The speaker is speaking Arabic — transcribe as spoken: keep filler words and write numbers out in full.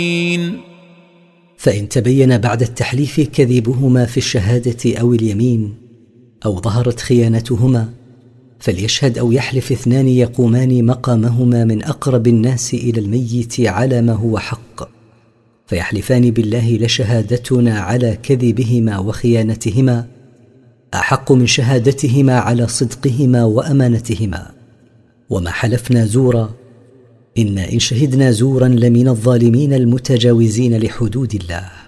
فإن تبين بعد التحليف كذبهما في الشهادة أو اليمين أو ظهرت خيانتهما فليشهد أو يحلف اثنان يقومان مقامهما من أقرب الناس إلى الميت على ما هو حق، فيحلفان بالله لشهادتنا على كذبهما وخيانتهما أحق من شهادتهما على صدقهما وأمانتهما، وما حلفنا زورا إنا إن شهدنا زورا لمن الظالمين المتجاوزين لحدود الله.